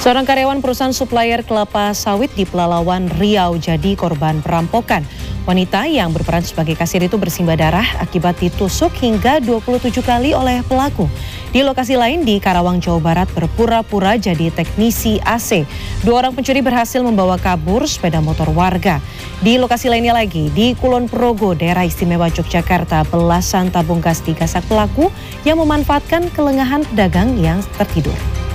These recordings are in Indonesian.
Seorang karyawan perusahaan supplier kelapa sawit di Pelalawan, Riau jadi korban perampokan. Wanita yang berperan sebagai kasir itu bersimbah darah akibat ditusuk hingga 27 kali oleh pelaku. Di lokasi lain di Karawang, Jawa Barat berpura-pura jadi teknisi AC. Dua orang pencuri berhasil membawa kabur sepeda motor warga. Di lokasi lainnya lagi, di Kulon Progo, daerah istimewa Yogyakarta, belasan tabung gas digasak pelaku yang memanfaatkan kelengahan pedagang yang tertidur.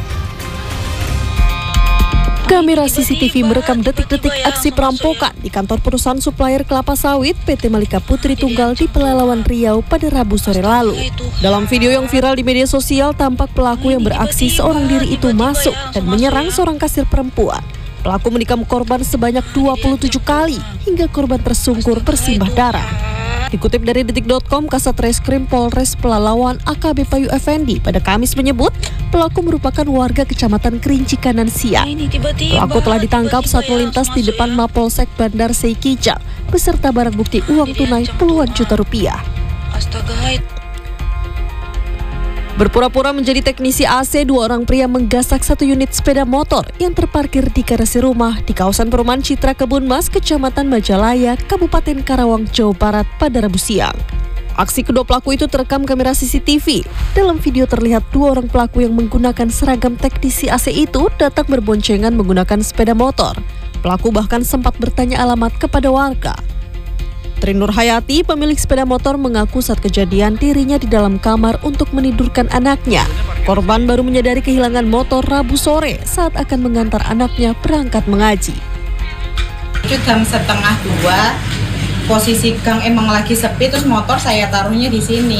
Kamera CCTV merekam detik-detik aksi perampokan di kantor perusahaan supplier kelapa sawit PT Malika Putri Tunggal di Pelalawan, Riau pada Rabu sore lalu. Dalam video yang viral di media sosial, tampak pelaku yang beraksi seorang diri itu masuk dan menyerang seorang kasir perempuan. Pelaku menikam korban sebanyak 27 kali hingga korban tersungkur bersimbah darah. Dikutip dari detik.com, Kasat Reskrim Polres Pelalawan AKB Payu Effendi pada Kamis menyebut pelaku merupakan warga Kecamatan Kerinci Kanan Siak. Pelaku telah ditangkap saat melintas di depan Mapolsek Bandar Seikijang beserta barang bukti uang tunai puluhan juta rupiah. Berpura-pura menjadi teknisi AC, dua orang pria menggasak satu unit sepeda motor yang terparkir di garasi rumah di kawasan perumahan Citra Kebun Mas, Kecamatan Majalaya, Kabupaten Karawang, Jawa Barat pada Rabu siang. Aksi kedua pelaku itu terekam kamera CCTV. Dalam video terlihat dua orang pelaku yang menggunakan seragam teknisi AC itu datang berboncengan menggunakan sepeda motor. Pelaku bahkan sempat bertanya alamat kepada warga. Tri Nur Hayati, pemilik sepeda motor, mengaku saat kejadian dirinya di dalam kamar untuk menidurkan anaknya. Korban baru menyadari kehilangan motor Rabu sore saat akan mengantar anaknya berangkat mengaji. Itu jam 1:30, posisi gang emang lagi sepi, terus motor saya taruhnya di sini.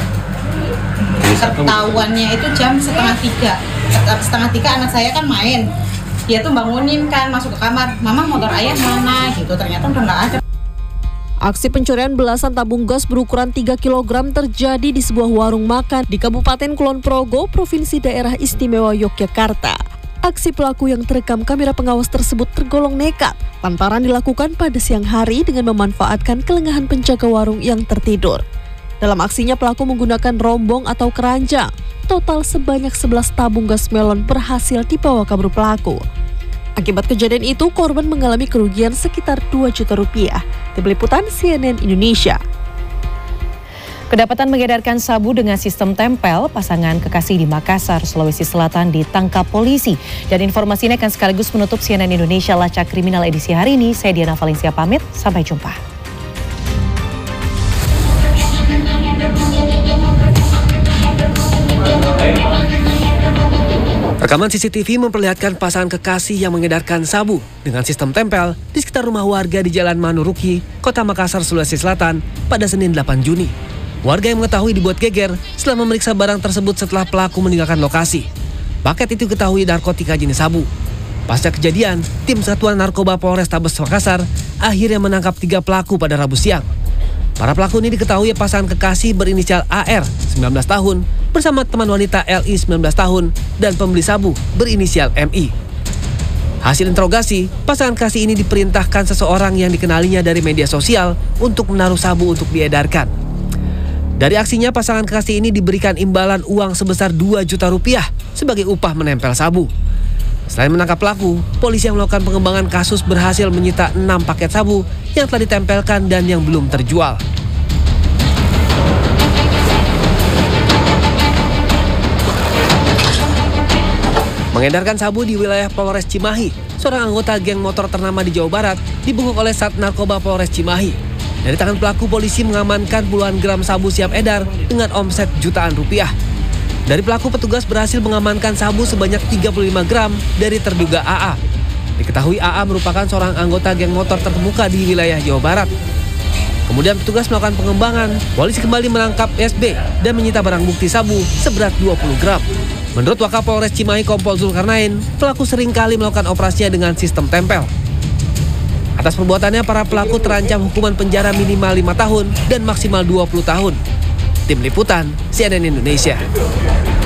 Ketahuannya itu jam 2:30. 2:30 anak saya kan main. Dia tuh bangunin kan, masuk ke kamar, "Mama, motor ayah mana?" gitu. Ternyata udah nggak ada. Aksi pencurian belasan tabung gas berukuran 3 kg terjadi di sebuah warung makan di Kabupaten Kulon Progo, Provinsi Daerah Istimewa Yogyakarta. Aksi pelaku yang terekam kamera pengawas tersebut tergolong nekat lantaran dilakukan pada siang hari dengan memanfaatkan kelengahan penjaga warung yang tertidur. Dalam aksinya, pelaku menggunakan rombong atau keranjang. Total sebanyak 11 tabung gas melon berhasil dibawa kabur pelaku. Akibat kejadian itu, korban mengalami kerugian sekitar 2 juta rupiah. Tim Liputan CNN Indonesia. Kedapatan mengedarkan sabu dengan sistem tempel, pasangan kekasih di Makassar, Sulawesi Selatan ditangkap polisi. Dan informasi ini akan sekaligus menutup CNN Indonesia Lacak Kriminal edisi hari ini. Saya Diana Valencia pamit, sampai jumpa. Rekaman CCTV memperlihatkan pasangan kekasih yang mengedarkan sabu dengan sistem tempel di sekitar rumah warga di Jalan Manuruki, Kota Makassar, Sulawesi Selatan pada Senin 8 Juni. Warga yang mengetahui dibuat geger setelah memeriksa barang tersebut setelah pelaku meninggalkan lokasi. Paket itu diketahui narkotika jenis sabu. Pasca kejadian, tim Satuan Narkoba Polrestabes Makassar akhirnya menangkap 3 pelaku pada Rabu siang. Para pelaku ini diketahui pasangan kekasih berinisial AR, 19 tahun, bersama teman wanita LI, 19 tahun, dan pembeli sabu berinisial MI. Hasil interogasi, pasangan kekasih ini diperintahkan seseorang yang dikenalinya dari media sosial untuk menaruh sabu untuk diedarkan. Dari aksinya, pasangan kekasih ini diberikan imbalan uang sebesar 2 juta rupiah sebagai upah menempel sabu. Selain menangkap pelaku, polisi yang melakukan pengembangan kasus berhasil menyita 6 paket sabu yang telah ditempelkan dan yang belum terjual. Mengedarkan sabu di wilayah Polres Cimahi, seorang anggota geng motor ternama di Jawa Barat dibekuk oleh Sat Narkoba Polres Cimahi. Dari tangan pelaku, polisi mengamankan puluhan gram sabu siap edar dengan omset jutaan rupiah. Dari pelaku, petugas berhasil mengamankan sabu sebanyak 35 gram dari terduga AA. Diketahui AA merupakan seorang anggota geng motor terkemuka di wilayah Jawa Barat. Kemudian petugas melakukan pengembangan, polisi kembali menangkap SB dan menyita barang bukti sabu seberat 20 gram. Menurut Wakapolres Cimahi Kompol Zulkarnain, pelaku seringkali melakukan operasinya dengan sistem tempel. Atas perbuatannya, para pelaku terancam hukuman penjara minimal 5 tahun dan maksimal 20 tahun. Tim Liputan CNN Indonesia.